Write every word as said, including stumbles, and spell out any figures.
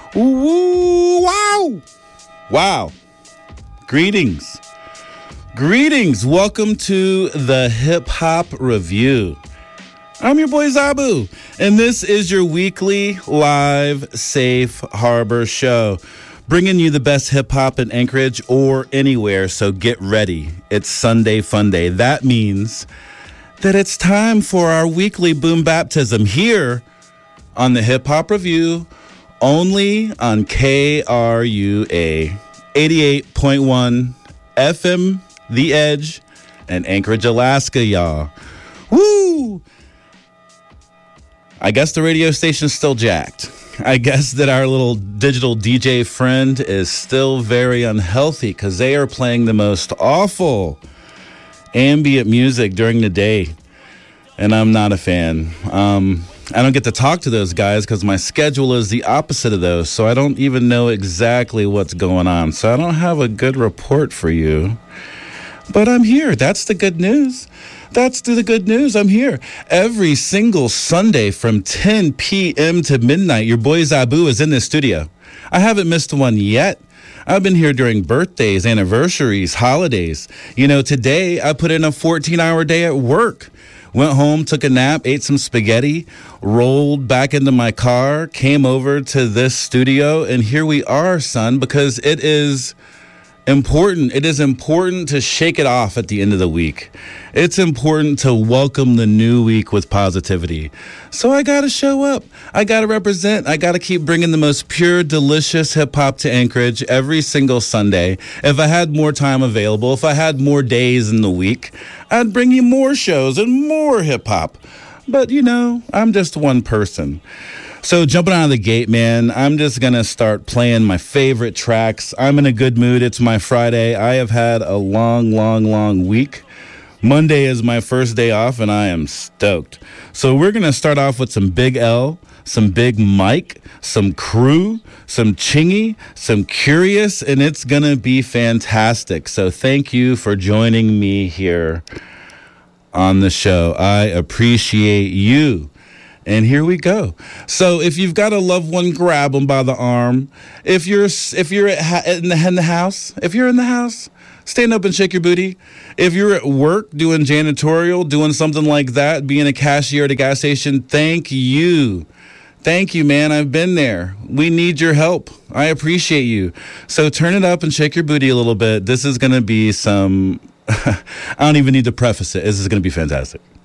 Ooh, wow. Wow. Greetings. Greetings. Welcome to the Hip Hop Review. I'm your boy Zabu, and this is your weekly live Safe Harbor show, bringing you the best hip hop in Anchorage or anywhere, so get ready. It's Sunday Fun Day. That means that it's time for our weekly boom baptism here on the Hip Hop Review, only on K R U A eighty-eight point one F M, The Edge, and Anchorage, Alaska, y'all. Woo! I guess the radio station's still jacked. I guess that our little digital D J friend is still very unhealthy because they are playing the most awful ambient music during the day. And I'm not a fan. Um, I don't get to talk to those guys because my schedule is the opposite of those. So I don't even know exactly what's going on. So I don't have a good report for you. But I'm here. That's the good news. That's the good news. I'm here every single Sunday from ten p.m. to midnight. Your boy Zabu is in the studio. I haven't missed one yet. I've been here during birthdays, anniversaries, holidays. You know, today I put in a fourteen-hour day at work. Went home, took a nap, ate some spaghetti, rolled back into my car, came over to this studio, and here we are, son, because it is important. It is important to shake it off at the end of the week. It's important to welcome the new week with positivity. So I got to show up. I got to represent. I got to keep bringing the most pure, delicious hip hop to Anchorage every single Sunday. If I had more time available, if I had more days in the week, I'd bring you more shows and more hip hop. But, you know, I'm just one person. So jumping out of the gate, man, I'm just going to start playing my favorite tracks. I'm in a good mood. It's my Friday. I have had a long, long, long week. Monday is my first day off, and I am stoked. So we're going to start off with some Big L, some Big Mike, some Crew, some Chingy, some Curious, and it's going to be fantastic. So thank you for joining me here on the show. I appreciate you. And here we go. So if you've got a loved one, grab them by the arm. If you're if you're at, in, the, in the house, if you're in the house, stand up and shake your booty. If you're at work doing janitorial, doing something like that, being a cashier at a gas station, thank you. Thank you, man. I've been there. We need your help. I appreciate you. So turn it up and shake your booty a little bit. This is going to be some, I don't even need to preface it. This is going to be fantastic.